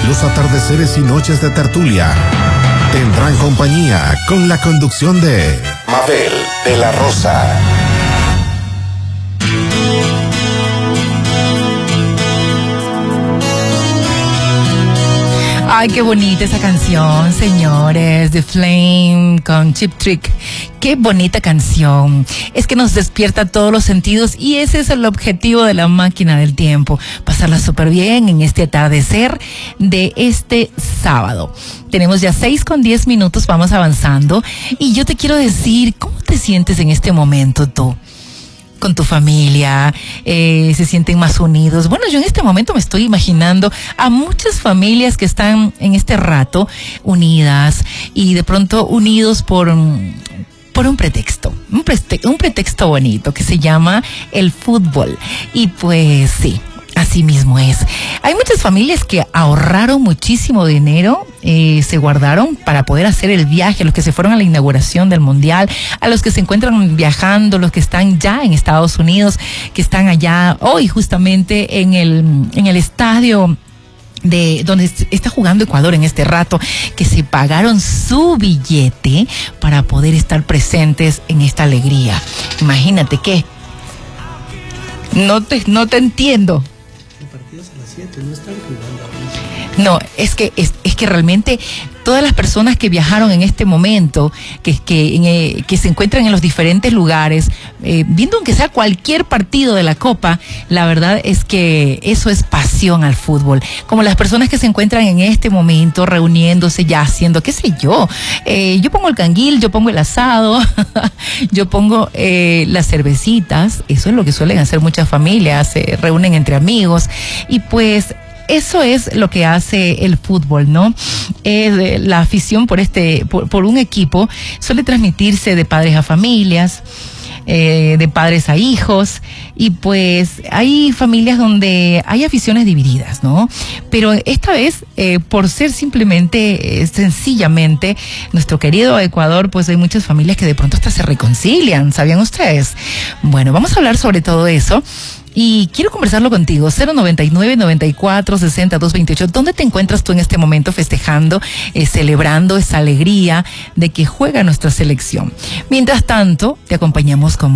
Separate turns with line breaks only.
Los atardeceres y noches de tertulia tendrán compañía con la conducción de Mabel de la Rosa.
Ay, qué bonita esa canción, señores, The Flame con Cheap Trick. Qué bonita canción. Es que nos despierta todos los sentidos y ese es el objetivo de la máquina del tiempo. Pasarla súper bien en este atardecer de este sábado. Tenemos ya 6:10, vamos avanzando. Y yo te quiero decir, ¿cómo te sientes en este momento tú? Con tu familia, se sienten más unidos. Bueno, yo en este momento me estoy imaginando a muchas familias que están en este rato unidas y de pronto unidos por un pretexto, un pretexto bonito que se llama el fútbol. Y pues sí, así mismo es. Hay muchas familias que ahorraron muchísimo dinero, se guardaron para poder hacer el viaje, los que se fueron a la inauguración del Mundial, a los que se encuentran viajando, los que están ya en Estados Unidos, que están allá hoy justamente en el estadio de donde está jugando Ecuador en este rato, que se pagaron su billete para poder estar presentes en esta alegría. Imagínate que no te entiendo.
El partido es a las 7, no están jugando aún.
No, es que realmente todas las personas que viajaron en este momento, que se encuentran en los diferentes lugares, viendo aunque sea cualquier partido de la Copa, la verdad es que eso es pasión al fútbol. Como las personas que se encuentran en este momento reuniéndose ya haciendo, qué sé yo, yo pongo el canguil, yo pongo el asado, yo pongo las cervecitas, eso es lo que suelen hacer muchas familias, se reúnen entre amigos y pues eso es lo que hace el fútbol, ¿no? La afición por un equipo suele transmitirse de padres a familias, de padres a hijos, y pues hay familias donde hay aficiones divididas, ¿no? Pero esta vez, por ser sencillamente nuestro querido Ecuador, pues hay muchas familias que de pronto hasta se reconcilian, ¿sabían ustedes? Bueno, vamos a hablar sobre todo eso. Y quiero conversarlo contigo, 099-94-60-228. ¿Dónde te encuentras tú en este momento festejando, celebrando esa alegría de que juega nuestra selección? Mientras tanto, te acompañamos con